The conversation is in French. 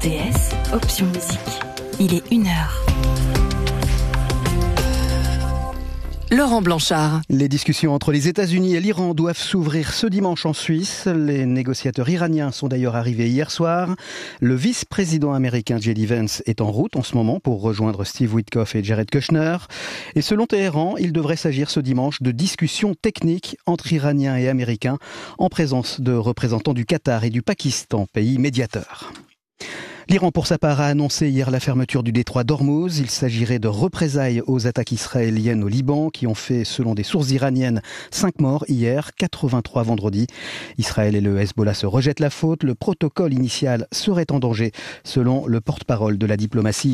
RTS, option musique. Il est 1h. Laurent Blanchard. Les discussions entre les États-Unis et l'Iran doivent s'ouvrir ce dimanche en Suisse. Les négociateurs iraniens sont d'ailleurs arrivés hier soir. Le vice-président américain J.D. Vance est en route en ce moment pour rejoindre Steve Witkoff et Jared Kushner. Et selon Téhéran, il devrait s'agir ce dimanche de discussions techniques entre Iraniens et Américains en présence de représentants du Qatar et du Pakistan, pays médiateurs. L'Iran, pour sa part, a annoncé hier la fermeture du détroit d'Ormuz. Il s'agirait de représailles aux attaques israéliennes au Liban qui ont fait, selon des sources iraniennes, 5 morts hier, 83 vendredi. Israël et le Hezbollah se rejettent la faute. Le protocole initial serait en danger, selon le porte-parole de la diplomatie